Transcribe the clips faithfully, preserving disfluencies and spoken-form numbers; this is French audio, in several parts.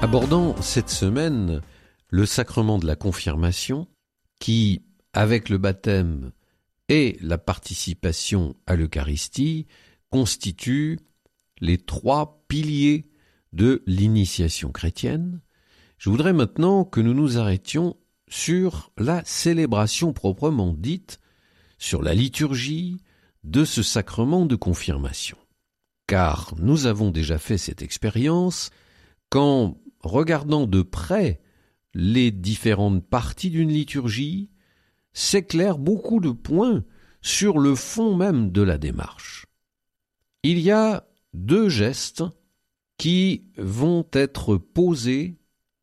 Abordant cette semaine le sacrement de la confirmation qui, avec le baptême et la participation à l'Eucharistie, constitue les trois piliers de l'initiation chrétienne, je voudrais maintenant que nous nous arrêtions sur la célébration proprement dite, sur la liturgie de ce sacrement de confirmation. Car nous avons déjà fait cette expérience qu'en regardant de près les différentes parties d'une liturgie, s'éclairent beaucoup de points sur le fond même de la démarche. Il y a deux gestes qui vont être posés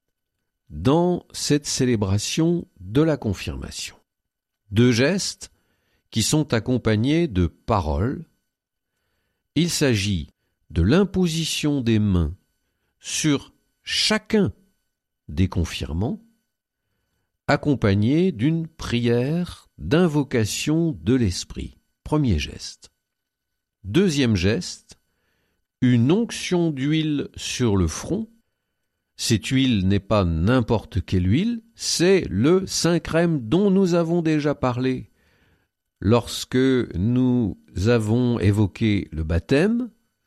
dans cette célébration de la confirmation. Deux gestes qui sont accompagnés de paroles. Il s'agit de l'imposition des mains sur chacun des confirmants, accompagné d'une prière d'invocation de l'Esprit. Premier geste. Deuxième geste, une onction d'huile sur le front. Cette huile n'est pas n'importe quelle huile, c'est le Saint-Crème dont nous avons déjà parlé lorsque nous avons évoqué le baptême.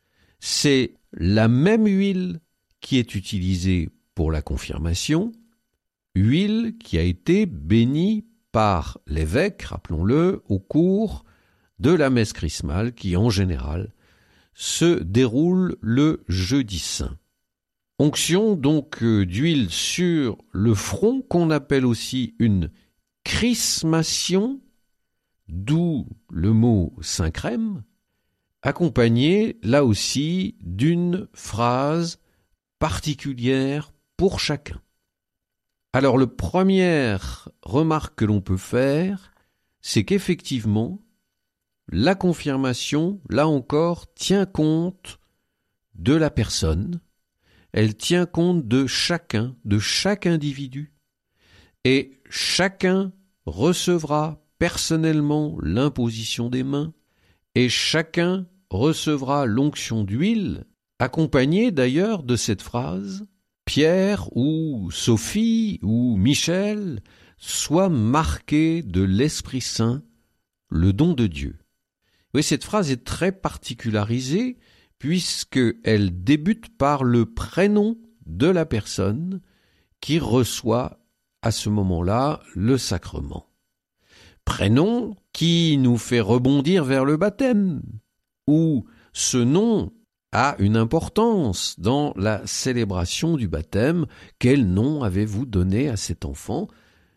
C'est la même huile qui est utilisée pour la confirmation, huile qui a été bénie par l'évêque, rappelons-le, au cours de la messe chrismale qui, en général, se déroule le jeudi saint. Onction donc d'huile sur le front qu'on appelle aussi une chrismation, d'où le mot Saint-Crème, accompagnée là aussi d'une phrase particulière pour chacun. Alors, la première remarque que l'on peut faire, c'est qu'effectivement, la confirmation, là encore, tient compte de la personne, elle tient compte de chacun, de chaque individu, et chacun recevra personnellement l'imposition des mains, et chacun recevra l'onction d'huile, accompagnée d'ailleurs de cette phrase « Pierre ou Sophie ou Michel soient marqués de l'Esprit Saint, le don de Dieu ». Oui, cette phrase est très particularisée puisqu'elle débute par le prénom de la personne qui reçoit à ce moment-là le sacrement. Prénom qui nous fait rebondir vers le baptême, où ce nom a une importance dans la célébration du baptême. Quel nom avez-vous donné à cet enfant?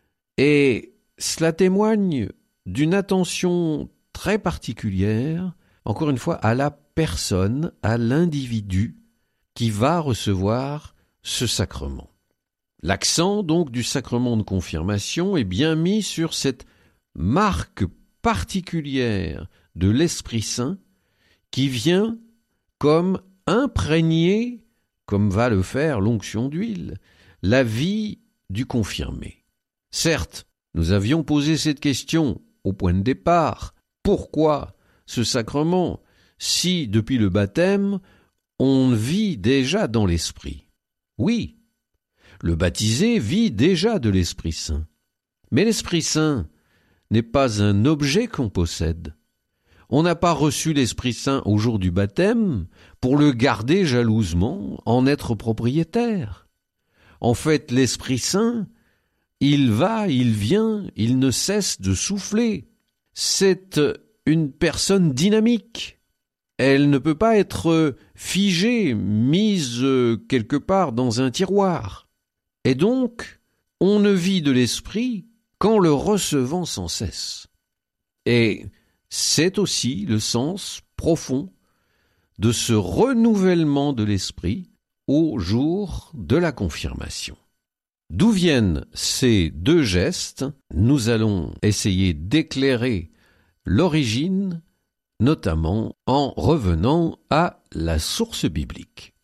Et cela témoigne d'une attention très particulière, encore une fois, à la personne, à l'individu qui va recevoir ce sacrement. L'accent donc du sacrement de confirmation est bien mis sur cette marque particulière de l'Esprit Saint qui vient comme imprégner, comme va le faire l'onction d'huile, la vie du confirmé. Certes, nous avions posé cette question au point de départ. Pourquoi ce sacrement si, depuis le baptême, on vit déjà dans l'Esprit? Oui, le baptisé vit déjà de l'Esprit Saint. Mais l'Esprit Saint n'est pas un objet qu'on possède. On n'a pas reçu l'Esprit Saint au jour du baptême pour le garder jalousement, en être propriétaire. En fait, l'Esprit Saint, il va, il vient, il ne cesse de souffler. C'est une personne dynamique. Elle ne peut pas être figée, mise quelque part dans un tiroir. Et donc, on ne vit de l'Esprit qu'en le recevant sans cesse. Et c'est aussi le sens profond de ce renouvellement de l'esprit au jour de la confirmation. D'où viennent ces deux gestes? Nous allons essayer d'éclairer l'origine, notamment en revenant à la source biblique.